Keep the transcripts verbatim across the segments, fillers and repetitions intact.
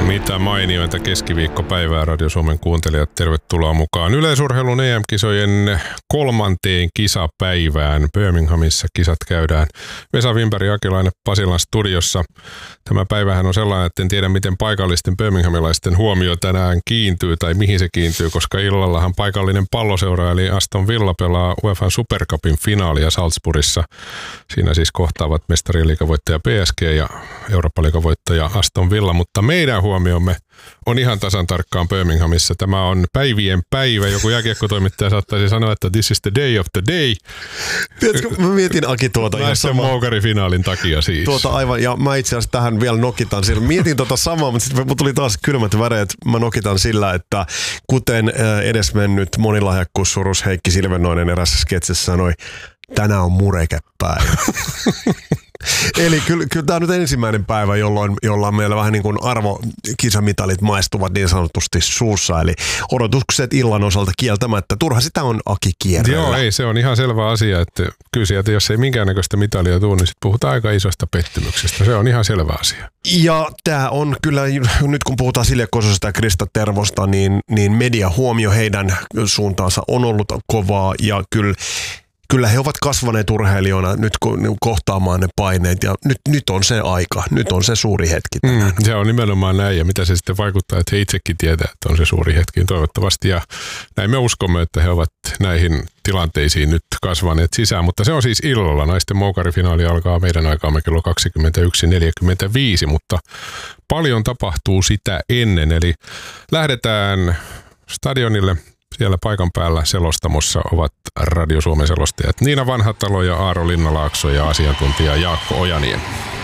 Mitä mainiointa keskiviikkopäivää Radio Suomen kuuntelijat, tervetuloa mukaan yleisurheilun E M-kisojen kolmanteen kisapäivään. Birminghamissa kisat käydään. Vesa Wimberg ja Akilainen Pasilan studiossa. Tämä päivähän on sellainen, että en tiedä miten paikallisten birminghamilaisten huomio tänään kiintyy tai mihin se kiintyy, koska illallahan paikallinen palloseura eli Aston Villa pelaa U E F A:n Supercupin finaalia Salzburgissa. Siinä siis kohtaavat mestarien liigavoittaja P S G ja Eurooppa-liigavoittaja Aston Villa, mutta meidän huomiomme on ihan tasan tarkkaan Birminghamissa. Tämä on päivien päivä. Joku jääkiekkotoimittaja saattaisi sanoa, että this is the day of the day. Tiedätkö, mä mietin Aki tuota ihan samaa. Moukari-finaalin takia siis. Tuota aivan, ja mä itse asiassa tähän vielä nokitan sillä. Mietin tota samaa, mutta sitten tuli taas kylmät väreet. Mä nokitan sillä, että kuten edesmennyt monilahjakkuus surus Heikki Silvennoinen erässä sketsissä sanoi, tänään on murekepäivä. Eli kyllä, kyllä tämä on nyt ensimmäinen päivä, jolloin, jolloin meillä vähän niin kuin arvokisamitallit maistuvat niin sanotusti suussa. Eli odotukset illan osalta kieltämättä. Turha sitä on Aki kierrellä. Joo, ei, se on ihan selvä asia, että kyllä sieltä, jos ei minkäännäköistä mitalia tule, niin sitten puhutaan aika isosta pettymyksestä. Se on ihan selvä asia. Ja tämä on kyllä, nyt kun puhutaan Silja Kososesta ja Krista Tervosta, niin, niin media huomio heidän suuntaansa on ollut kovaa ja kyllä Kyllä he ovat kasvaneet urheilijoina nyt kohtaamaan ne paineet ja nyt, nyt on se aika, nyt on se suuri hetki tänään. Mm, se on nimenomaan näin ja mitä se sitten vaikuttaa, että he itsekin tietää, että on se suuri hetki toivottavasti ja näin me uskomme, että he ovat näihin tilanteisiin nyt kasvaneet sisään, mutta se on siis illalla. Naisten moukarifinaali alkaa meidän aikaamme kello kaksikymmentäyksi neljäkymmentäviisi, mutta paljon tapahtuu sitä ennen, eli lähdetään stadionille. Siellä paikan päällä selostamossa ovat Radio Suomen selostajat Niina Vanhatalo ja Aaro Linnalaakso ja asiantuntija Jaakko Ojaniemi.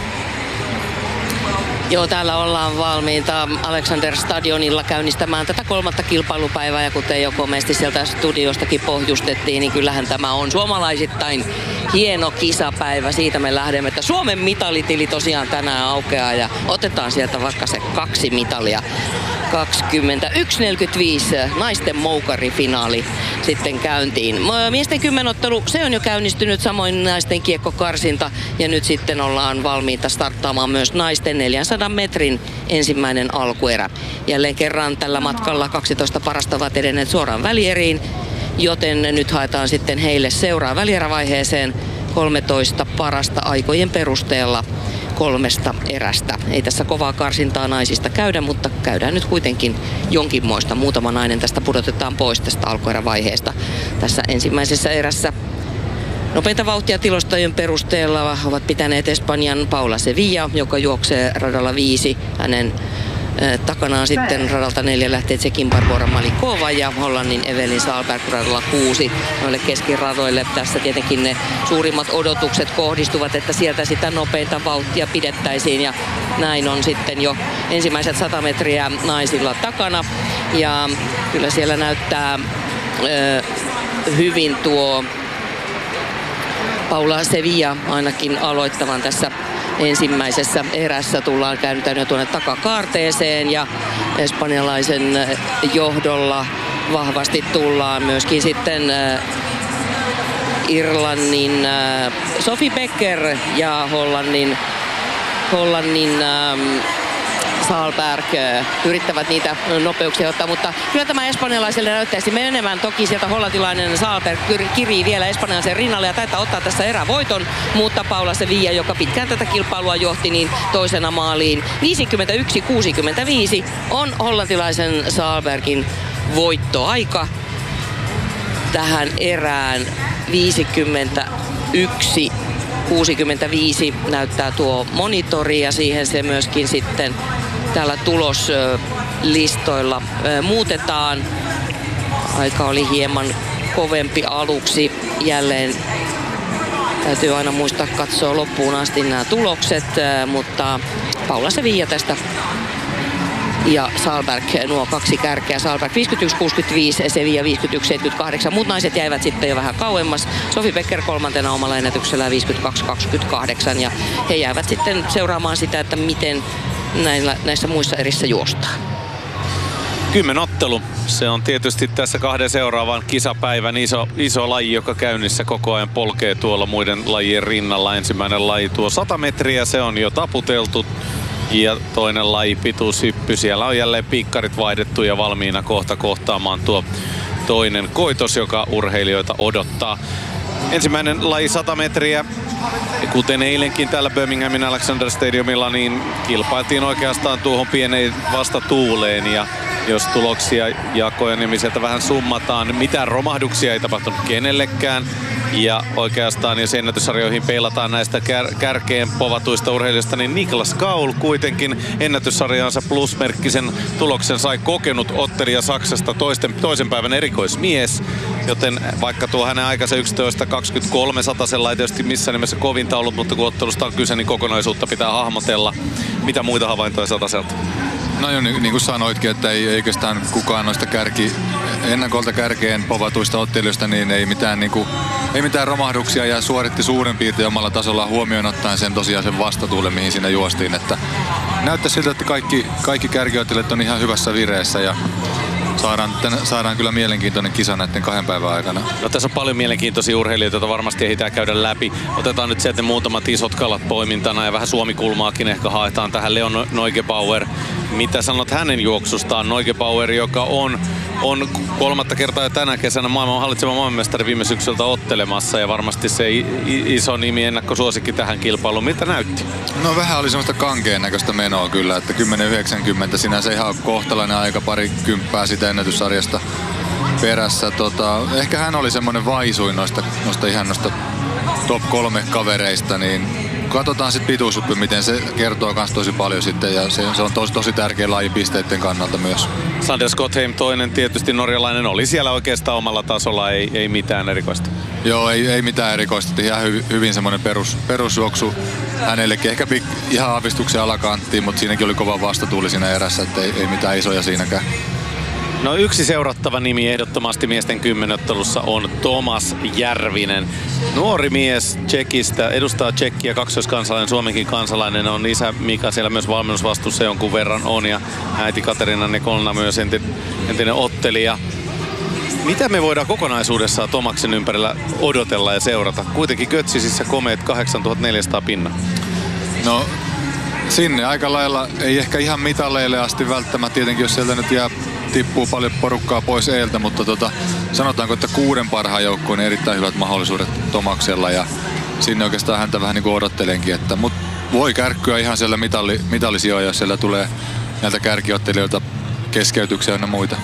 Joo, täällä ollaan valmiita Alexander Stadionilla käynnistämään tätä kolmatta kilpailupäivää ja kuten jo komeasti sieltä studiostakin pohjustettiin, niin kyllähän tämä on suomalaisittain hieno kisapäivä. Siitä me lähdemme, että Suomen mitalitili tosiaan tänään aukeaa ja otetaan sieltä vaikka se kaksi mitalia. kaksikymmentäyksi neljäkymmentäviisi naisten moukarifinaali sitten käyntiin. Miesten kymmenottelu, se on jo käynnistynyt, samoin naisten kiekkokarsinta ja nyt sitten ollaan valmiita starttaamaan myös naisten neljänsadan metrin ensimmäinen alkuerä. Jälleen kerran tällä matkalla kaksitoista parasta ovat edenneet suoraan välieriin, joten nyt haetaan sitten heille seuraa välierävaiheeseen kolmetoista parasta aikojen perusteella kolmesta erästä. Ei tässä kovaa karsintaa naisista käydä, mutta käydään nyt kuitenkin jonkinmoista. Muutama nainen tästä pudotetaan pois tästä alkuerävaiheesta. Tässä ensimmäisessä erässä nopeinta vauhtia tilastojen perusteella ovat pitäneet Espanjan Paula Sevilla, joka juoksee radalla viisi. Hänen takanaan sitten radalta neljä lähtee Tsekin Barbora Malikova ja Hollannin Evelin Sahlberg radalla kuusi. Noille keskiradoille tässä tietenkin ne suurimmat odotukset kohdistuvat, että sieltä sitä nopeinta vauhtia pidettäisiin ja näin on sitten jo ensimmäiset sata metriä naisilla takana ja kyllä siellä näyttää ö, hyvin tuo Paula Sevilla ainakin aloittavan tässä ensimmäisessä erässä. Tullaan käännytään jo tuonne takakaarteeseen ja espanjalaisen johdolla vahvasti tullaan myöskin sitten äh, Irlannin äh, Sophie Becker ja Hollannin, Hollannin äh, Sahlberg yrittävät niitä nopeuksia ottaa, mutta kyllä tämä espanjalaiselle näyttäisi menevän. Toki sieltä hollantilainen Sahlberg kirii vielä espanjalaisen rinnalle ja taitaa ottaa tässä erävoiton, mutta Paula Sevilla, joka pitkään tätä kilpailua johti, niin toisena maaliin viisikymmentäyksi kuusikymmentäviisi on hollantilaisen Sahlbergin voittoaika tähän erään. Viisikymmentäyksi kuusikymmentäviisi näyttää tuo monitori ja siihen se myöskin sitten täällä tuloslistoilla muutetaan. Aika oli hieman kovempi aluksi. Jälleen täytyy aina muistaa katsoa loppuun asti nämä tulokset, mutta Paula Sevilla tästä ja Sahlberg nuo kaksi kärkeä. Sahlberg viisikymmentäyksi kuusikymmentäviisi, Sevilla viisikymmentäyksi seitsemänkymmentäkahdeksan. Muut naiset jäivät sitten jo vähän kauemmas. Sophie Becker kolmantena omalla ennätyksellä viisikymmentäkaksi kaksikymmentäkahdeksan ja he jäävät sitten seuraamaan sitä, että miten näillä, näissä muissa erissä juostaan. Kymmenottelu. Se on tietysti tässä kahden seuraavan kisapäivän iso, iso laji, joka käynnissä koko ajan polkee tuolla muiden lajien rinnalla. Ensimmäinen laji tuo sata metriä, se on jo taputeltu. Ja toinen laji, pituushyppy. Siellä on jälleen piikkarit vaihdettu ja valmiina kohta kohtaamaan tuo toinen koitos, joka urheilijoita odottaa. Ensimmäinen laji sata metriä. Kuten eilenkin täällä Birminghamin Alexander Stadiumilla, niin kilpailtiin oikeastaan tuohon pieneen vastatuuleen. Ja jos tuloksia Jaakko Niemiseltä vähän summataan, mitään romahduksia ei tapahtunut kenellekään. Ja oikeastaan jos ennätyssarjoihin peilataan näistä kär- kärkeen povatuista urheilijoista, niin Niklas Kaul kuitenkin ennätyssarjaansa plusmerkkisen tuloksen sai kokenut ottelija Saksasta toisten, toisen päivän erikoismies. Joten vaikka tuo hänen aikansa yksitoista kaksikymmentäkolme satasella ei tietysti missään nimessä kovinta ollut, mutta kun ottelusta on kyse, niin kokonaisuutta pitää hahmotella. Mitä muita havaintoja sataselta? No jo, niin kuin sanoitkin, että ei oikeastaan kukaan noista kärki, ennakolta kärkeen povatuista ottelijoista, niin ei mitään, niin kuin, ei mitään romahduksia ja suoritti suurin piirtein omalla tasolla huomioon ottaen sen tosiaan sen vastatuulen, mihin siinä juostiin. Että näyttää siltä, että kaikki, kaikki kärkiottelijat on ihan hyvässä vireessä ja Saadaan, saadaan kyllä mielenkiintoinen kisa näiden kahden päivän aikana. No tässä on paljon mielenkiintoisia urheilijoita, joita varmasti ehditään käydä läpi. Otetaan nyt sieltä muutamat isot kalat poimintana ja vähän Suomi-kulmaakin ehkä haetaan tähän. Leon Neugebauer. Mitä sanot hänen juoksustaan? Neugebauer, joka on, on kolmatta kertaa jo tänä kesänä maailman hallitseva maailmanmestari viime syksyltä ottelemassa ja varmasti se iso nimi ennakkosuosikki tähän kilpailuun. Miltä näytti? No vähän oli semmoista kankeen näköistä menoa kyllä, että kymmenen yhdeksänkymmentä sinänsä ihan kohtalainen aika, pari kymppää sitä ennätyssarjasta perässä. Tota, ehkä hän oli semmoinen vaisuin noista, noista ihan noista top kolme kavereista, niin katsotaan sitten pituushyppy, miten se kertoo kans tosi paljon sitten ja se, se on tosi, tosi tärkeä laji pisteiden kannalta myös. Sander Skotheim, toinen tietysti norjalainen, oli siellä oikeastaan omalla tasolla, ei, ei mitään erikoista. Joo, ei, ei mitään erikoista, ihan hy, hyvin semmoinen perus, perusjuoksu hänellekin, ehkä pik, ihan aavistuksen alakanttiin, mutta siinäkin oli kova vastatuuli siinä erässä, että ei, ei mitään isoja siinäkään. No yksi seurattava nimi ehdottomasti miesten kymmenottelussa on Tomas Järvinen. Nuori mies Tšekistä, edustaa Tšekkiä, kaksoiskansalainen, Suomenkin kansalainen, on isä Mika siellä myös valmennusvastuussa jonkun verran on ja äiti Katerina Nikolna myös entinen, entinen ottelija. Mitä me voidaan kokonaisuudessaan Tomaksen ympärillä odotella ja seurata? Kuitenkin Götzisissä komeet kahdeksantuhattaneljäsataa pinna. No sinne aika lailla, ei ehkä ihan mitaleille asti välttämättä tietenkin, jos sieltä nyt jää tippuu paljon porukkaa pois eiltä, mutta tota, sanotaanko, että kuuden parhaan joukkoon niin erittäin hyvät mahdollisuudet Tomaksella ja sinne oikeastaan häntä vähän niin kuin odottelenkin, että mut voi kärkkyä ihan siellä mitalli, mitallisijoja, jos siellä tulee näiltä kärkiottelijoilta keskeytyksiä ja muita.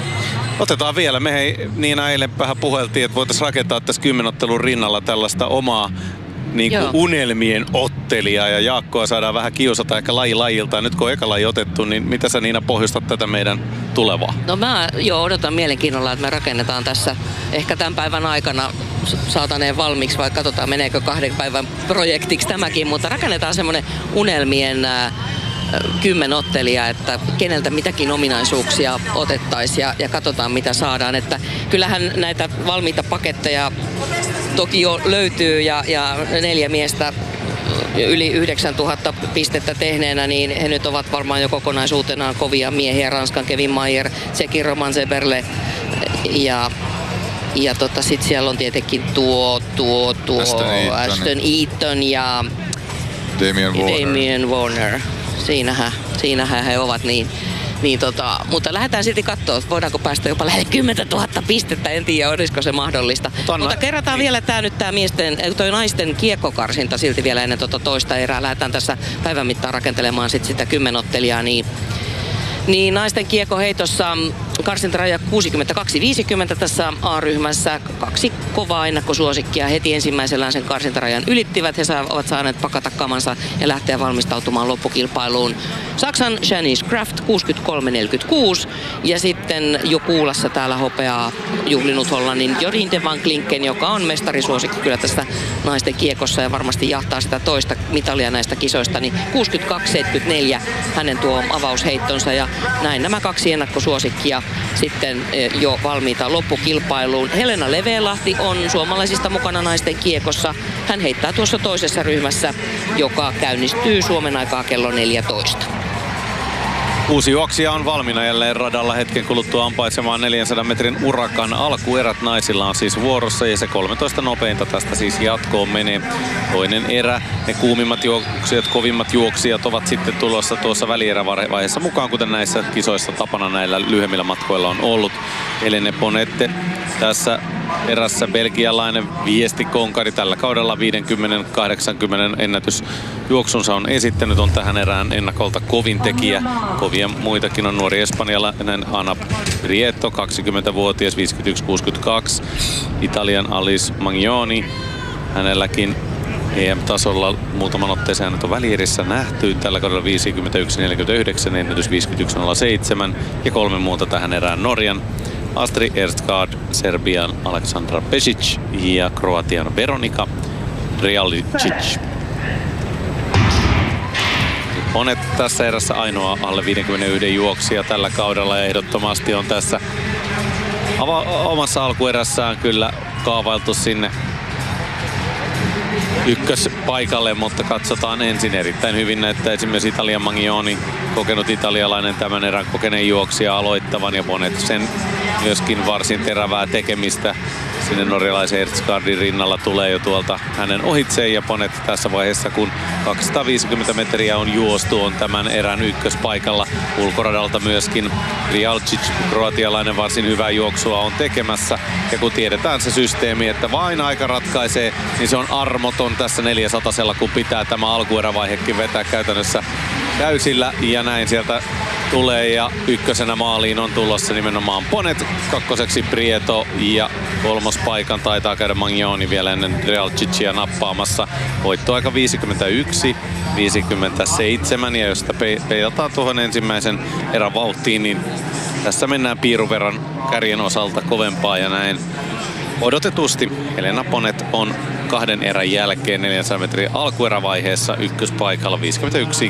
Otetaan vielä. Me hei Niina eilen vähän puheltiin, että voitaisiin rakentaa tässä kymmenottelun rinnalla tällaista omaa niin kuin unelmien ottelija ja Jaakkoa saadaan vähän kiusata ehkä laji lajilta. Nyt kun on eka laji otettu, niin mitä sä Niina pohjustat tätä meidän tulevaa? No mä jo odotan mielenkiinnolla, että me rakennetaan tässä ehkä tämän päivän aikana saataneen valmiiksi, vai katsotaan meneekö kahden päivän projektiksi tämäkin, mutta rakennetaan semmoinen unelmien äh, kymmenottelija, että keneltä mitäkin ominaisuuksia otettaisiin ja, ja katsotaan mitä saadaan. Että kyllähän näitä valmiita paketteja toki jo löytyy ja, ja neljä miestä yli yhdeksäntuhatta pistettä tehneenä, niin he nyt ovat varmaan jo kokonaisuutenaan kovia miehiä. Ranskan Kevin Mayer, Tsekin Roman Zeberle ja ja tota, sitten siellä on tietenkin tuo, tuo, tuo Ashton Eaton, Ashton Eaton ja Damien Warner. Damien Warner. Siinähän, siinähän he ovat niin. Niin tota, mutta lähdetään silti katsoa, voidaanko päästä jopa lähelle kymmentätuhatta pistettä, en tiedä olisiko se mahdollista. Tonna. Mutta kerrataan vielä tää nyt tää miesten, toi naisten kiekkokarsinta silti vielä ennen tota toista erää. Lähdetään tässä päivän mittaan rakentelemaan sit sitä kymmenottelijaa, niin Niin naisten kiekkoheitossa karsintaraja kuusikymmentäkaksi viisikymmentä tässä A-ryhmässä. Kaksi kovaa ennakkosuosikkia heti ensimmäisellään sen karsintarajan ylittivät. He ovat saaneet pakata kamansa ja lähteä valmistautumaan loppukilpailuun. Saksan Janice Kraft kuusikymmentäkolme neljäkymmentäkuusi ja sitten jo kuulassa täällä hopeaa juhlinut Hollannin Jorinde van Klinken, joka on mestarisuosikki kyllä tästä naisten kiekossa ja varmasti jahtaa sitä toista mitalia näistä kisoista, niin kuusikymmentäkaksi seitsemänkymmentäneljä hänen tuo avausheittonsa ja näin nämä kaksi ennakkosuosikkia sitten jo valmiita loppukilpailuun. Helena Levelahti on suomalaisista mukana naisten kiekossa. Hän heittää tuossa toisessa ryhmässä, joka käynnistyy Suomen aikaa kello neljätoista. Uusi juoksija on valmiina jälleen radalla hetken kuluttua ampaitsemaan neljänsadan metrin urakan. Alkuerät naisilla on siis vuorossa ja se kolmetoista nopeinta tästä siis jatkoon menee. Toinen erä, ne kuumimmat juoksijat, kovimmat juoksijat ovat sitten tulossa tuossa välierävaiheessa mukaan, kuten näissä kisoissa tapana näillä lyhyemmillä matkoilla on ollut. Elene Ponette tässä erässä belgialainen viestikonkari tällä kaudella viisikymmentä kahdeksankymmentä ennätysjuoksunsa on esittänyt, on tähän erään ennakolta kovin tekijä. Kovia muitakin on nuori espanjalainen Ana Prieto, kaksikymmentävuotias, viisikymmentäyksi kuusikymmentäkaksi. Italian Alice Magnoni, hänelläkin E M-tasolla muutaman otteeseen hänet on välierissä nähty. Tällä kaudella viisikymmentäyksi neljäkymmentäyhdeksän, ennätys viisikymmentäyksi nolla seitsemän ja kolme muuta tähän erään Norjan Astrid Ersgaard, Serbian Aleksandra Pesic ja Kroatian Veronika Realicic. Monet tässä erässä ainoa alle viisikymmentäyksi juoksija tällä kaudella ja ehdottomasti on tässä omassa alkuerässään kyllä kaavailtu sinne ykköspaikalle, mutta katsotaan ensin. Erittäin hyvin näyttää esimerkiksi Italian Magnoni, kokenut italialainen tämän erän kokeneen juoksija aloittavan ja Bonnet sen myöskin varsin terävää tekemistä. Sinne norjalaisen Ersgaardin rinnalla tulee jo tuolta hänen ohitseen ja Bonnet tässä vaiheessa, kun kaksisataaviisikymmentä metriä on juostu, on tämän erän ykköspaikalla. Ulkoradalta myöskin Rialcic, kroatialainen, varsin hyvää juoksua on tekemässä. Ja kun tiedetään se systeemi, että vain aika ratkaisee, niin se on armoton tässä neljäsatasella, kun pitää tämä alkuerävaihekin vetää käytännössä täysillä. Ja näin sieltä tulee ja ykkösenä maaliin on tulossa nimenomaan Bonnet, kakkoseksi Prieto ja kolmospaikan taitaa käydä Magnoni vielä ennen Realcicia nappaamassa. Voittoaika viisikymmentäyksi viisikymmentäseitsemän ja jos sitä peilataan tuohon ensimmäisen erän vauhtiin, niin tässä mennään piirun verran kärjen osalta kovempaa ja näin. Odotetusti Elena Bonnet on kahden erän jälkeen neljänsadan metrin alkuerävaiheessa ykköspaikalla viisikymmentäyksi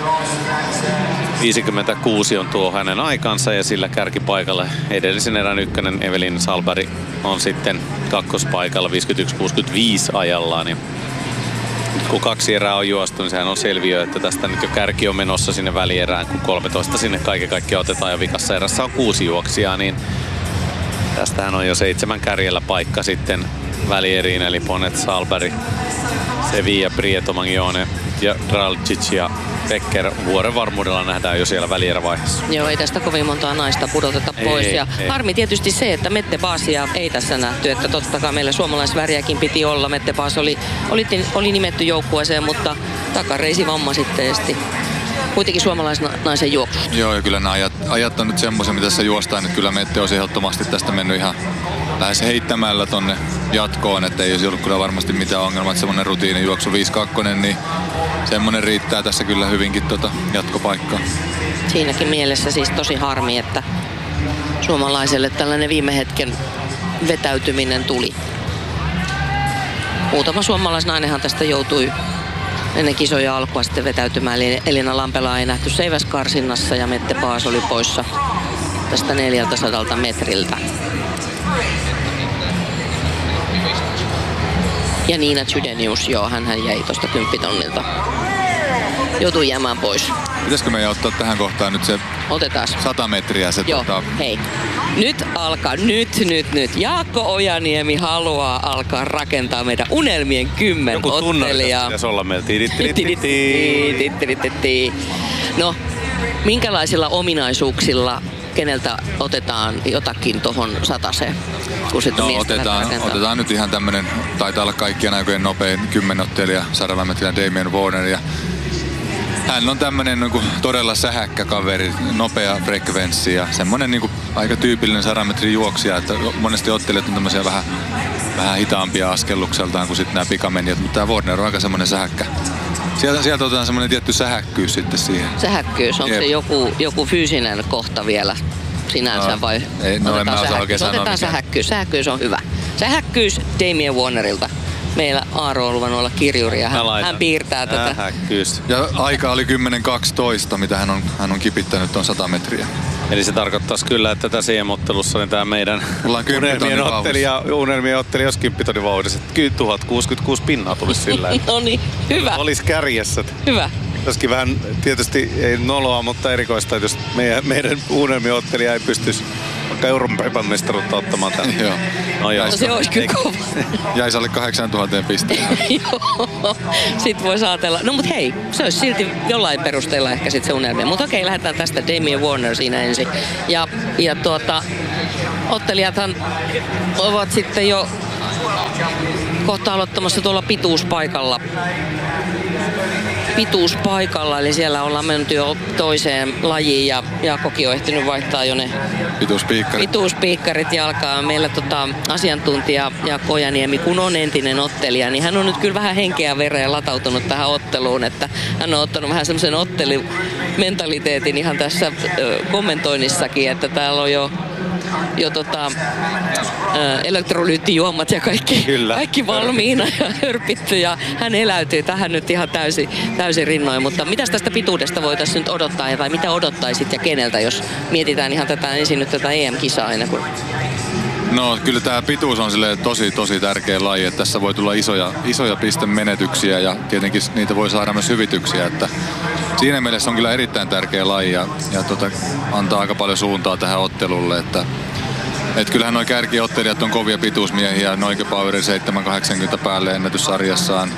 viisikymmentäkuusi on tuo hänen aikansa ja sillä kärkipaikalla edellisen erän ykkönen Evelin Salberg on sitten kakkospaikalla viisikymmentäyksi kuusikymmentäviisi ajallaan. Ja nyt kun kaksi erää on juostu, niin sehän on selviö, että tästä nyt jo kärki on menossa sinne välierään, kun kolmetoista sinne kaiken kaikkiaan otetaan ja vikassa erässä on kuusi juoksijaa, niin tästähän on jo seitsemän kärjellä paikka sitten välieriin, eli Bonnet, Salberg, Sevilla, Prieto, Magnone ja Dralcic ja Becker vuoren varmuudella nähdään jo siellä välierävaiheessa. Joo, ei tästä kovin montaa naista pudoteta pois. Ei, ja ei. Harmi tietysti se, että Mette Baasia ei tässä nähty, että totta kai meillä suomalaisväriäkin piti olla. Mette Baas oli, oli, oli nimetty joukkueeseen, mutta takareisi vamma sitten esti. Kuitenkin suomalaisnaisen juoksusta. Joo, ja kyllä nämä ajat, ajat on nyt semmoisia, mitä tässä juostaan, että kyllä Mette olisi ehdottomasti tästä mennyt ihan lähes heittämällä tonne jatkoon, että ei olisi ollut kyllä varmasti mitään ongelmaa, että semmoinen rutiinijuoksu viisi kaksi, niin semmoinen riittää tässä kyllä hyvinkin tota jatkopaikkaa. Siinäkin mielessä siis tosi harmi, että suomalaiselle tällainen viime hetken vetäytyminen tuli. Muutama suomalaisnainenhan tästä joutui ennen kisoja alkua sitten vetäytymään, eli Elina Lampelaa ei nähty seiväskarsinnassa ja Mette Baas oli poissa tästä neljältäsadalta metriltä. Ja Niina Chydenius, joo, hänhän jäi tuosta kymppitonnilta. Joutui jäämään pois. Pitäisikö meidän ottaa tähän kohtaan nyt se Otetaan. sata metriä? Se joo, tota... hei. Nyt alkaa, nyt, nyt, nyt. Jaakko Ojaniemi haluaa alkaa rakentaa meidän unelmien kymmenottelia. Joku pitäisi olla meillä. No, minkälaisilla ominaisuuksilla keneltä otetaan jotakin tohon sataseen? Kun sit no, otetaan, otetaan nyt ihan tämmönen, taitaa olla kaikkien aikojen nopein kymmenottelija, sadalla metrillä Damien Warner. Ja hän on tämmönen niin kuin todella sähäkkä kaveri, nopea frekvenssi ja semmonen niin kuin aika tyypillinen sadan metrin juoksija, että monesti ottelijat on tämmöisiä vähän, vähän hitaampia askellukseltaan kuin sitten nämä pikamenijat, mutta tämä Warner on aika semmonen sähäkkä. Sieltä, sieltä otetaan semmonen tietty sähäkkyys sitten siihen. Sähäkkyys, onko Jep. se joku, joku fyysinen kohta vielä sinänsä no, vai ei, no, otetaan sähäkkyys? Otetaan sähäkkyys, sähäkkyys on hyvä. Sähäkkyys Damien Warnerilta. Meillä Aaro on luvannut olla kirjuri ja hän, hän piirtää tätä. Sähäkkyys. Ja aika oli kymmenen kaksitoista, mitä hän on, hän on kipittänyt on sata metriä. Eli se tarkoittaisi kyllä, että tässä E M-ottelussa niin tämä meidän unelmien ottelija, unelmien ottelija olisi kymppitonnin vauhdissa. Kyllä tuhat kuusikymmentäkuusi pinnaa tulisi sillä. No niin, hyvä. Olisi kärjessä. Hyvä. Joskin vähän tietysti ei noloa, mutta erikoista, että jos meidän, meidän unelmiottelija ei pystyisi vaikka Euroopan mestaruutta ottamaan tänne. Joo. No, No, se olisi kyllä kova. Jäisi alle kahdeksantuhatta pisteen. Joo, sit voisi ajatella. No mut hei, se olisi silti jollain perusteella ehkä sit se unelmia. Mutta okei, lähdetään tästä. Damien Warner siinä ensin. Ja, ja tuota, ottelijathan ovat sitten jo kohta aloittamassa tuolla pituuspaikalla. Pituuspaikalla, eli siellä ollaan menty jo toiseen lajiin ja Jaakkokin on ehtinyt vaihtaa jo ne Pituuspiikkarit. pituuspiikkarit jalkaan. Meillä tota, asiantuntija Jaakko Ojaniemi, kun on entinen ottelija, niin hän on nyt kyllä vähän henkeä vereen latautunut tähän otteluun, että hän on ottanut vähän semmoisen ottelumentaliteetin ihan tässä ö, kommentoinnissakin, että täällä on jo jo tota, elektrolyyttijuomat ja kaikki, kaikki valmiina ja hörpitty ja hän eläytyy tähän nyt ihan täysin, täysin rinnoin. Mutta mitäs tästä pituudesta voitaisiin nyt odottaa tai mitä odottaisit ja keneltä, jos mietitään ihan tätä ensin nyt tätä E M-kisaa aina kun... No kyllä tämä pituus on tosi tosi tärkeä laji, että tässä voi tulla isoja, isoja pistemenetyksiä ja tietenkin niitä voi saada myös hyvityksiä, että siinä mielessä on kyllä erittäin tärkeä laji ja, ja tota, antaa aika paljon suuntaa tähän ottelulle, että et kyllähän nuo kärkiottelijat on kovia pituusmiehiä, Noike Powerin seitsemän kahdeksankymmentä päälle ennätyssarjassaan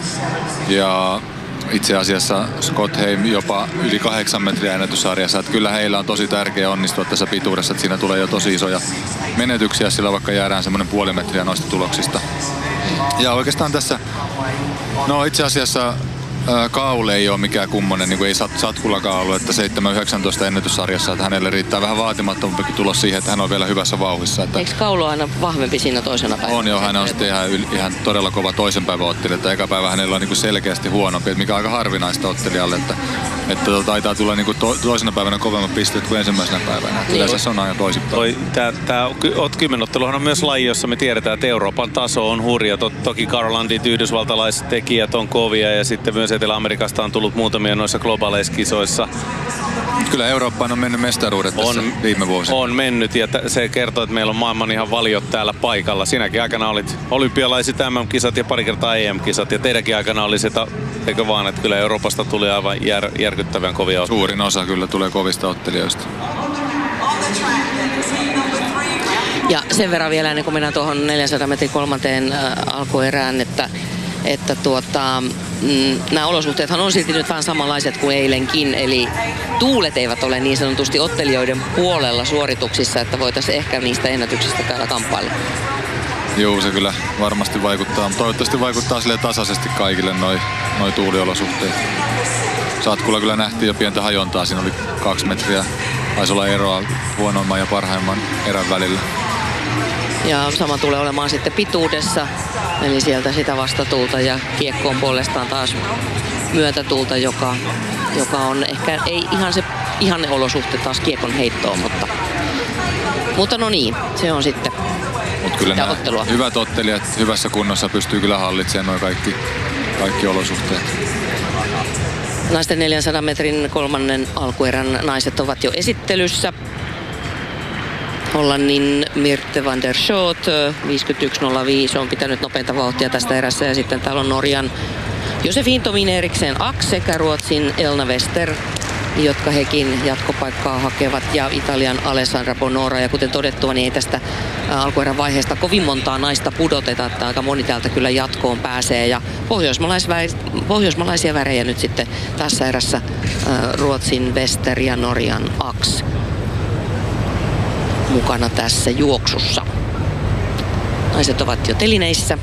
ja itse asiassa Scott Heim jopa yli kahdeksan metriä ennätyssarjassa. Että kyllä heillä on tosi tärkeä onnistua tässä pituudessa, että siinä tulee jo tosi isoja menetyksiä, sillä vaikka jäädään semmoinen puoli metriä noista tuloksista. Ja oikeastaan tässä, no itse asiassa Kaule ei ole mikään kummonen, niin kuin ei sat, Satkulakaan ollut, että seitsemän yhdeksäntoista ennätyssarjassa, että hänelle riittää vähän vaatimattomampikin tulos siihen, että hän on vielä hyvässä vauhdissa. Että eikö Kaulo aina vahvempi siinä toisena päivänä? On jo, hän on sitten ihan, ihan todella kova toisen päivän ottelija, että eka päivä hänellä on niin kuin selkeästi huonompi, mikä on aika harvinaista ottelijalle, että, että taitaa tulla niin kuin to, toisena päivänä kovemmat pisteet kuin ensimmäisenä päivänä. Niin. Yleensä se on aina toisinpäin. Tämä kymmenotteluhan on myös laji, jossa me tiedetään, että Euroopan taso on hurja. Toki Karolandit, yhdysvaltalaiset tekijät on kovia ja sitten myös Etelä-Amerikasta on tullut muutamia noissa globaaleissa kisoissa. Kyllä Eurooppaan on mennyt mestaruudet tässä on, viime vuosina. On mennyt ja t- se kertoo, että meillä on maailman ihan valiot täällä paikalla. Sinäkin aikana olit olympialaiset M M-kisat ja pari kertaa E M-kisat ja teidänkin aikana oli sitä, eikö vaan, että kyllä Euroopasta tuli aivan jär, järkyttävän kovia otteluja. Suurin osa kyllä tulee kovista ottelijoista. Ja sen verran vielä ennen kuin mennään tuohon neljänsadan metrin kolmanteen äh, alkuerään, että että tuota, mm, nämä olosuhteethan on silti nyt vähän samanlaiset kuin eilenkin, eli tuulet eivät ole niin sanotusti ottelijoiden puolella suorituksissa, että voitaisiin ehkä niistä ennätyksistä käydä kamppailla. Joo, se kyllä varmasti vaikuttaa, mutta toivottavasti vaikuttaa sille tasaisesti kaikille noi, noi tuuliolosuhteet. Satkulla kyllä nähtiin jo pientä hajontaa, siinä oli kaksi metriä, taisi olla eroa huonoimman ja parhaimman erän välillä. Ja sama tulee olemaan sitten pituudessa, eli sieltä sitä vastatuulta ja kiekkoon puolestaan taas myötätuulta, joka, joka on ehkä ei ihan se ihanne olosuhteet taas kiekon heittoon, mutta, mutta no niin, se on sitten Mut kyllä sitä ottelua. Hyvät ottelijat hyvässä kunnossa pystyy kyllä hallitsemaan nuo kaikki, kaikki olosuhteet. Naisten neljänsadan metrin kolmannen alkuerän naiset ovat jo esittelyssä. Hollannin Mirte van der Schoot, viisikymmentäyksi nolla viisi on pitänyt nopeinta vauhtia tästä erässä. Ja sitten täällä on Norjan Josefin Tomin Eriksen Aks sekä Ruotsin Elna Wester, jotka hekin jatkopaikkaa hakevat, ja Italian Alessandra Bonora. Ja kuten todettua, niin ei tästä alkuerän vaiheesta kovin montaa naista pudoteta, että aika moni täältä kyllä jatkoon pääsee. Ja pohjoismalaisia värejä nyt sitten tässä erässä Ruotsin Wester ja Norjan Aks mukana tässä juoksussa. Naiset ovat jo telineissä.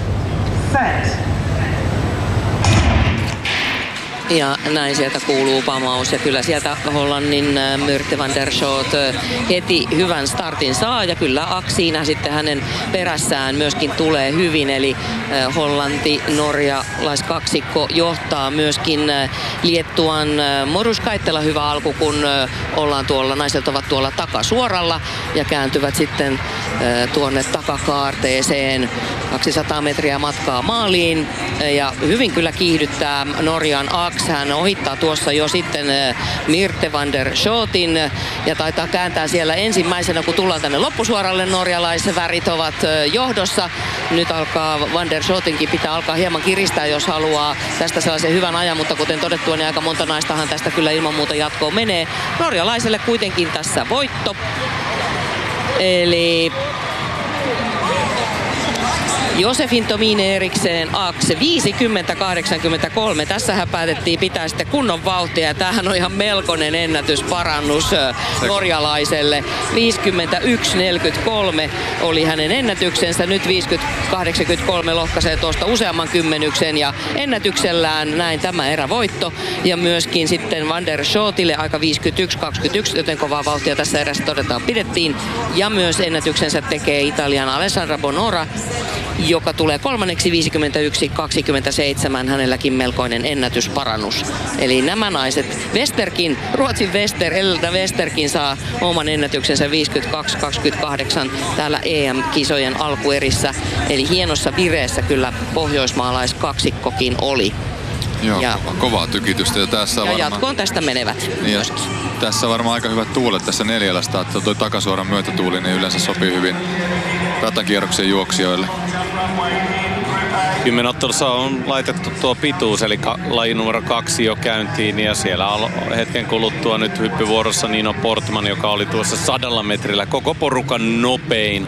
Ja näin sieltä kuuluu pamaus ja kyllä sieltä Hollannin Mirte van der Schoot heti hyvän startin saa ja kyllä Aks siinä sitten hänen perässään myöskin tulee hyvin, eli Hollanti norjalaiskaksikko johtaa myöskin Liettuan Morus Kaittela hyvä alku, kun ollaan tuolla, naiset ovat tuolla takasuoralla ja kääntyvät sitten tuonne takakaarteeseen kaksisataa metriä matkaa maaliin ja hyvin kyllä kiihdyttää Norjan Aks. Hän ohittaa tuossa jo sitten Mirte van der Schotin ja taitaa kääntää siellä ensimmäisenä, kun tullaan tänne loppusuoralle. Norjalaisvärit ovat johdossa. Nyt alkaa Van der Schotinkin pitää alkaa hieman kiristää, jos haluaa tästä sellaisen hyvän ajan, mutta kuten todettua, niin aika monta naistahan tästä kyllä ilman muuta jatkoon menee. Norjalaiselle kuitenkin tässä voitto. Eli Josefin Tomine Eriksen Aks viisikymmentä kahdeksankymmentäkolme. Tässähän päätettiin pitää sitten kunnon vauhtia ja tämähän on ihan melkoinen ennätysparannus norjalaiselle. viisikymmentäyksi neljäkymmentäkolme oli hänen ennätyksensä. Nyt viisikymmentä kahdeksankymmentäkolme lohkaisee tuosta useamman kymmenyksen ja ennätyksellään näin tämä erävoitto. Ja myöskin sitten Van der Schotille aika viisikymmentäyksi kaksikymmentäyksi, joten kovaa vauhtia tässä erässä todetaan pidettiin. Ja myös ennätyksensä tekee Italian Alessandra Bonora, joka tulee kolmanneksi viisikymmentäyksi kaksikymmentäseitsemän, hänelläkin melkoinen ennätysparannus. Eli nämä naiset, Westerkin, Ruotsin Wester, Elda Westerkin saa oman ennätyksensä viisikymmentäkaksi kaksikymmentäkahdeksan täällä E M-kisojen alkuerissä. Eli hienossa vireessä kyllä pohjoismaalaiskaksikkokin oli. Joo, ja, kovaa tykitystä. Ja, tässä ja varmaan, jatkoon tästä menevät niin tässä on varmaan aika hyvät tuulet tässä neljällä, että tuo takasuoran myötätuuli niin yleensä sopii hyvin ratakierroksen juoksijoille. Kymmenottelussa on laitettu tuo pituus, eli ka- laji numero kaksi jo käyntiin, ja siellä on hetken kuluttua nyt hyppyvuorossa Nino Portman, joka oli tuossa sadalla metrillä koko porukan nopein.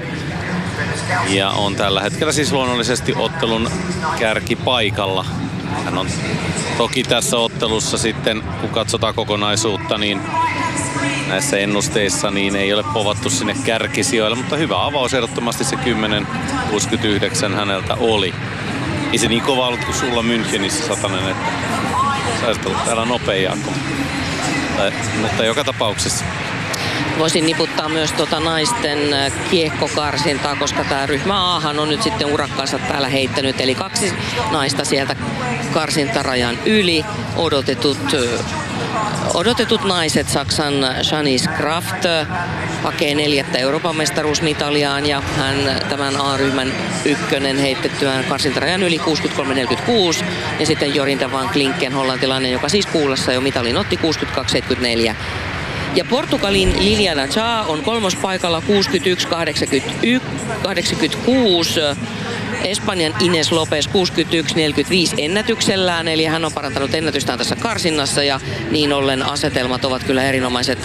Ja on tällä hetkellä siis luonnollisesti ottelun kärkipaikalla. Hän on toki tässä ottelussa sitten, kun katsotaan kokonaisuutta, niin näissä ennusteissa niin ei ole povattu sinne kärkisijoille, mutta hyvä avaus ehdottomasti se kymmenen kuusikymmentäyhdeksän häneltä oli. Ei se niin kova ollut kuin sulla Münchenissä, Satanen, että saisit olla täällä nopeaa. Mutta joka tapauksessa. Voisin niputtaa myös tuota naisten kiekkokarsintaa, koska tämä ryhmä Ahan on nyt sitten urakkaansa täällä heittänyt. Eli kaksi naista sieltä karsintarajan yli. Odotetut, odotetut naiset, Saksan Janice Kraft hakee neljättä Euroopan mestaruusmitaliaan ja hän tämän A-ryhmän ykkönen heitettyään karsintarajan yli kuusikymmentäkolme neljäkymmentäkuusi. Ja sitten Jorinda van Klinken, hollantilainen, joka siis kuulassa jo mitalin otti kuusikymmentäkaksi seitsemänkymmentäneljä. Ja Portugalin Liliana Cha on kolmospaikalla kuusikymmentäyksi kahdeksankymmentäkuusi. Espanjan Ines Lopez kuusikymmentäyksi neljäkymmentäviisi ennätyksellään, eli hän on parantanut ennätystään tässä karsinnassa ja niin ollen asetelmat ovat kyllä erinomaiset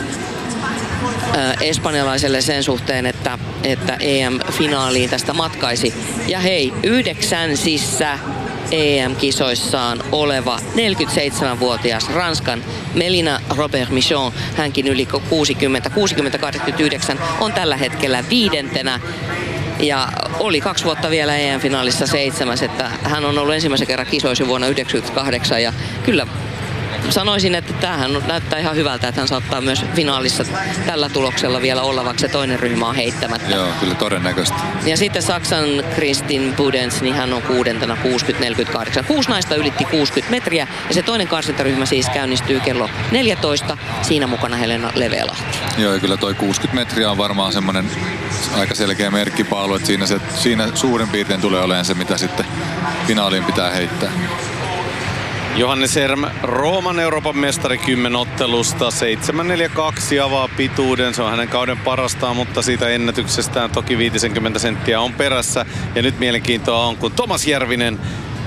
äh, espanjalaiselle sen suhteen, että, että E M-finaaliin tästä matkaisi. Ja hei, yhdeksänsissä E M-kisoissaan oleva neljäkymmentäseitsemänvuotias Ranskan Melina Robert Michon, hänkin yli kuusikymmentä, kuusikymmentä kahdeksankymmentäyhdeksän, on tällä hetkellä viidentenä. Ja oli kaksi vuotta vielä E M-finaalissa seitsemäs, että hän on ollut ensimmäisen kerran kisoissa vuonna yhdeksänkymmentäkahdeksan ja kyllä sanoisin, että tämähän näyttää ihan hyvältä, että hän saattaa myös finaalissa tällä tuloksella vielä olla, vaikka se toinen ryhmä on heittämättä. Joo, kyllä todennäköisesti. Ja sitten Saksan Kristin Budens, niin hän on kuudentena kuusikymmentä neljäkymmentäkahdeksan. Kuusi naista ylitti kuusikymmentä metriä ja se toinen karsintaryhmä siis käynnistyy kello neljätoista. Siinä mukana Helena Levelahti. Joo, ja kyllä toi kuusikymmentä metriä on varmaan semmoinen aika selkeä merkkipaalu, että siinä, se, siinä suurin piirtein tulee olemaan se, mitä sitten finaaliin pitää heittää. Johannes Erm, Rooman Euroopan mestari kymmenottelusta, seitsemän neljäkymmentäkaksi avaa pituuden. Se on hänen kauden parastaan, mutta siitä ennätyksestään toki viisikymmentä senttiä on perässä. Ja nyt mielenkiintoa on, kun Tomas Järvinen,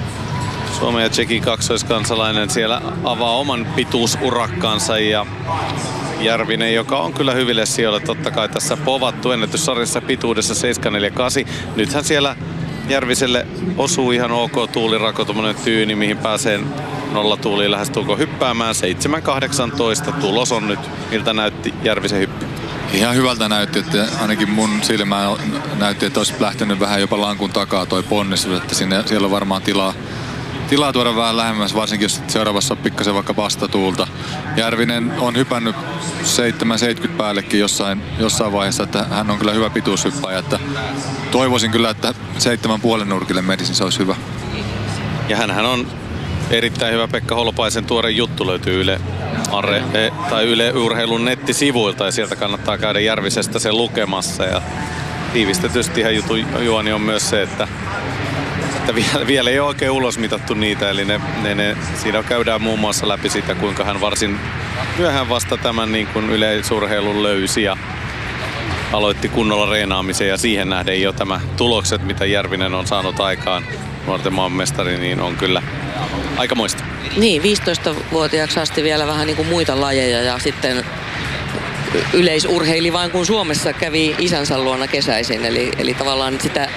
Suomen ja Tšekin kaksoiskansalainen, siellä avaa oman pituusurakkaansa. Ja Järvinen, joka on kyllä hyville sijoille totta kai tässä povattu ennätyssarjassa pituudessa seitsemän neljäkymmentäkahdeksan. Nythän siellä Järviselle osuu ihan ok tuulirako, tommonen tyyni, mihin pääsee nollatuuliin lähestulko hyppäämään. seitsemän kahdeksantoista tulos on nyt. Miltä näytti Järvisen hyppy? Ihan hyvältä näytti, että ainakin mun silmään näytti, että olisi lähtenyt vähän jopa lankun takaa toi ponnistus, että sinne, siellä on varmaan tilaa, tilaa tuoda vähän lähemmäs, varsinkin jos seuraavassa on pikkasen vaikka vastatuulta. Järvinen on hypännyt seitsemän seitsemänkymmentä päällekin jossain, jossain vaiheessa, että hän on kyllä hyvä pituushyppäjä, että toivoisin kyllä, että seitsemän puolen nurkille menisi, se olisi hyvä. Ja hänhän on erittäin hyvä. Pekka Holopaisen tuore juttu löytyy Yle, Arre, tai Yle Urheilun nettisivuilta ja sieltä kannattaa käydä Järvisestä sen lukemassa. Ja tiivistetysti ihan jutun juoni on myös se, että että vielä, vielä ei ole oikein ulosmitattu niitä, eli ne, ne, ne, siinä käydään muun muassa läpi sitä, kuinka hän varsin myöhään vasta tämän niin kuin yleisurheilun löysi ja aloitti kunnolla reenaamisen, ja siihen nähden jo tämä tulokset, mitä Järvinen on saanut aikaan nuorten maanmestari, niin on kyllä aikamoista. Niin, viisitoistavuotiaaksi asti vielä vähän niin kuin muita lajeja ja sitten yleisurheili vain kun Suomessa kävi isänsä luona kesäisin. Eli, eli tavallaan sitä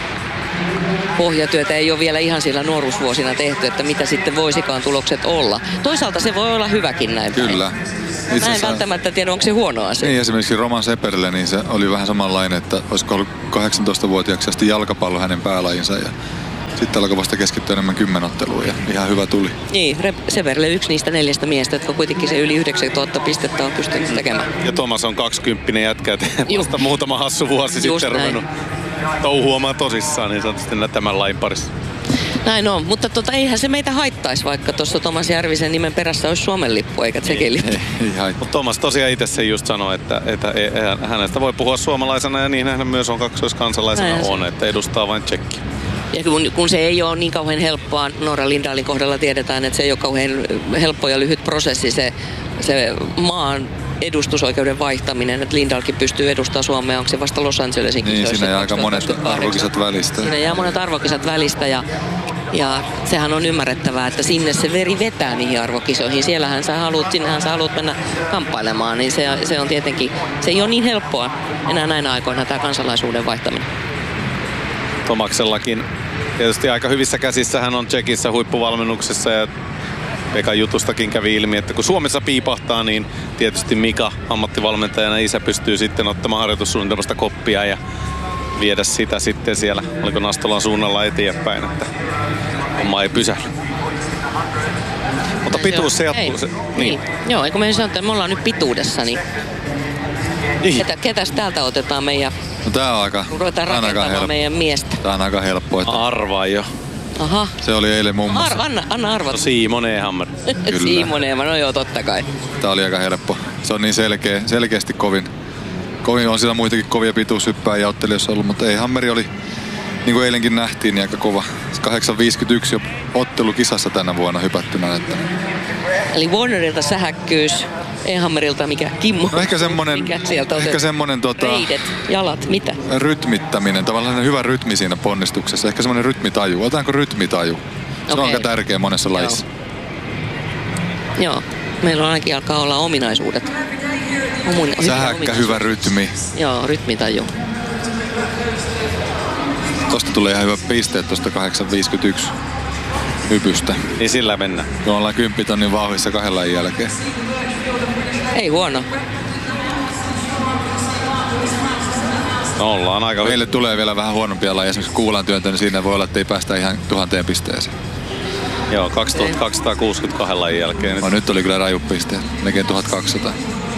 pohjatyötä ei ole vielä ihan siellä nuoruusvuosina tehty, että mitä sitten voisikaan tulokset olla. Toisaalta se voi olla hyväkin näin. Kyllä. Itse Mä en välttämättä tiedä, onko se huono asia. Niin, esimerkiksi Roman Seperille, niin se oli vähän samanlainen, että olisiko ollut kahdeksantoistavuotiaaksi asti jalkapallo hänen päälajinsa ja sitten alkoi vasta keskittyä enemmän kymmenotteluun ja ihan hyvä tuli. Niin, Seperille yksi niistä neljästä miestä, jotka kuitenkin se yli yhdeksäntuhatta pistettä on pystynyt tekemään. Ja Thomas on kaksikymppinen jätkä, vasta muutama hassu vuosi Just sitten näin. ruvennut touhuamaan tosissaan niin sanotusti tämän lain parissa. Näin on, mutta tota, eihän se meitä haittaisi, vaikka tuossa Thomas Järvisen nimen perässä olisi Suomen lippu eikä Tsekin lippu. Ei, ei, ei mutta Thomas tosiaan itse sen just sanoi, että, että hänestä voi puhua suomalaisena ja niin hän myös on kaksoiskansalaisena on, että edustaa vain Tsekkiä. Ja kun, kun se ei ole niin kauhean helppoa, Nora Lindahlin kohdalla tiedetään, että se ei ole kauhean helppo ja lyhyt prosessi se, se maan edustusoikeuden vaihtaminen, että Lindahlkin pystyy edustamaan Suomea, onko se vasta Los Angelesin kisoissa? Niin, siinä jää aika monet arvokisat välistä. Siinä jää monet arvokisat välistä ja, ja sehän on ymmärrettävää, että sinne se veri vetää niihin arvokisoihin. Siellähän sä haluat, sinnehän sä haluat mennä kamppailemaan, niin se, se on tietenkin, se ei ole niin helppoa enää näinä aikoina tämä kansalaisuuden vaihtaminen. Tomaksellakin tietysti aika hyvissä käsissä hän on Tsekissä huippuvalmennuksessa ja Pekan jutustakin kävi ilmi, että kun Suomessa piipahtaa, niin tietysti Mika ammattivalmentajana isä pystyy sitten ottamaan harjoitussuunnitelmasta koppia ja viedä sitä sitten siellä, oliko Nastolan suunnalla eteenpäin, että homma ei pysähdy. Mutta pituus se jatkuu. Se, niin. niin. Joo, eikö me sanoa, että me ollaan nyt pituudessa, niin niin. Ketä, ketäs täältä otetaan meidän, no, tää on aika, kun ruvetaan rakentamaan meidän miestä? Tää on aika helppo. Että arvaa jo. Aha. Se oli eilen muun muassa. Ar- anna, anna arvata. No, Simon Ehammer. Simon Ehammer, no joo, totta kai. Tää oli aika helppo. Se on niin selkeä, selkeästi kovin. Kovin on siellä muitakin kovia pituushyppääjiä ottelijoissa ollut, mutta Ehammeri oli, niin kuin eilenkin nähtiin, niin aika kova. kahdeksan viisikymmentäyksi jo ottelukisassa tänä vuonna hypättynä. Että... Eli Warnerilta sähäkkyys, Ehammerilta mikä? Kimmo? No ehkä semmonen, mikä sieltä ehkä semmonen tota... reidet, jalat, mitä? Rytmittäminen, tavallaan hyvä rytmi siinä ponnistuksessa. Ehkä semmonen rytmitaju. Otetaanko rytmitaju? Se okay. on aika tärkeä monessa Joo. lajissa. Joo. Meillä on ainakin alkaa olla ominaisuudet. Omun, Sähäkkä, hyvä rytmi. Joo, rytmitaju. Tosta tulee ihan hyvä pisteet tosta kahdeksan viisikymmentäyksi hypystä. Niin sillä mennään. Me ollaan kymppitonnin vauhdissa kahden lajin jälkeen. Ei huono. No ollaan aika Meille tulee vielä vähän huonompia lajeja. Esimerkiksi kuulan työntö, niin siinä voi olla, että ei päästä ihan tuhanteen pisteeseen. Joo, kaksituhattakaksisataakuusikymmentäkaksi lajin jälkeen. No, nyt oli kyllä raju pisteet. Melkein tuhatkaksisataa.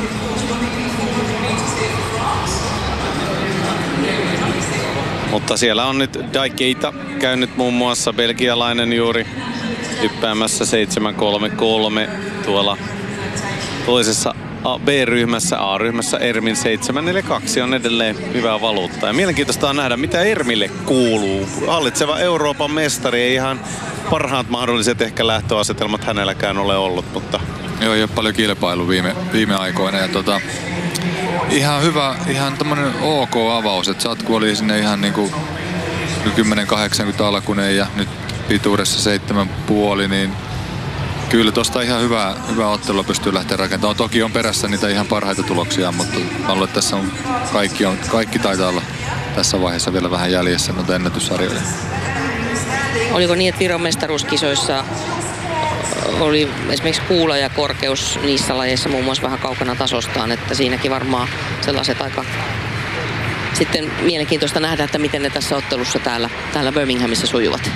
Mutta siellä on nyt Daikeita käynyt muun muassa belgialainen juuri hyppäämässä seitsemän kolme kolme tuolla toisessa B-ryhmässä, A-ryhmässä Ermin seitsemän neljä kaksi on edelleen hyvää valuuttaa. Ja mielenkiintoista on nähdä, mitä Ermille kuuluu. Hallitseva Euroopan mestari, ei ihan parhaat mahdolliset ehkä lähtöasetelmat hänelläkään ole ollut, mutta... Joo, ei ole paljon kilpailu viime, viime aikoina ja tota... Ihan hyvä, ihan tämmönen ok avaus, että Satku oli sinne ihan niinku kymmenen kahdeksankymmentä alkunen ja nyt pituudessa seitsemän puoli, niin kyllä tosta ihan hyvää, hyvää ottelua pystyy lähteä rakentamaan. Toki on perässä niitä ihan parhaita tuloksia, mutta ollut, että tässä on kaikki, on, kaikki taitaa olla tässä vaiheessa vielä vähän jäljessä noita ennätyssarjoja. Oliko niin, että Viron mestaruuskisoissa oli esimerkiksi kuula ja korkeus niissä lajeissa muun muassa vähän kaukana tasostaan, että siinäkin varmaan sellaiset aika sitten mielenkiintoista nähdä, että miten ne tässä ottelussa täällä, täällä Birminghamissa sujuvat.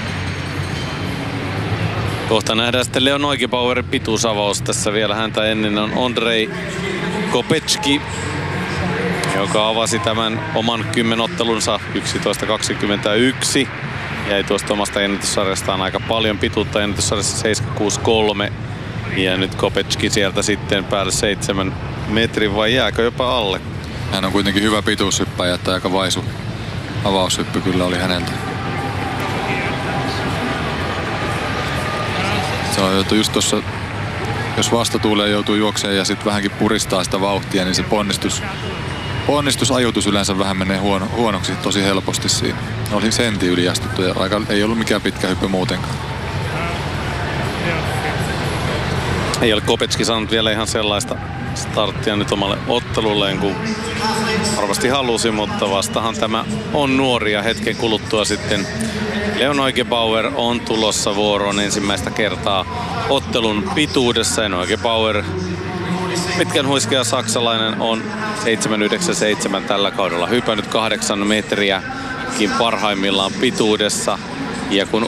Kohta nähdään sitten Leon Oikipauerin pituusavaus. Tässä vielä häntä ennen on Andrei Kopecki, joka avasi tämän oman kymmenottelunsa yksitoista kaksikymmentäyksi. Jäi tuosta omasta ennätyssarjastaan aika paljon pituutta ennätyssarjassa seitsemän kuusi kolme. Ja nyt Kopecki sieltä sitten päälle seitsemän metrin, vai jääkö jopa alle? Hän on kuitenkin hyvä pituushyppäjä, että aika vaisu avaushyppy kyllä oli häneltä. Se on joutu just tuossa, jos vastatuuleen joutuu juokseen ja sitten vähänkin puristaa sitä vauhtia, niin se ponnistus, ponnistusajoitus yleensä vähän menee huono, huonoksi tosi helposti siinä. Oli sentti yliastuttu ja aika, ei ollut mikään pitkä hyppy muutenkaan. Ei ole Kopetski saanut vielä ihan sellaista starttia nyt omalle ottelulleen kuin varmasti halusi, mutta vastahan tämä on nuori ja hetken kuluttua sitten Leon Neugebauer on tulossa vuoroon ensimmäistä kertaa ottelun pituudessa. Ja Neugebauer, pitkän huiskea saksalainen, on seitsemän yhdeksän seitsemän tällä kaudella hypännyt kahdeksan metriäkin parhaimmillaan pituudessa. Ja kun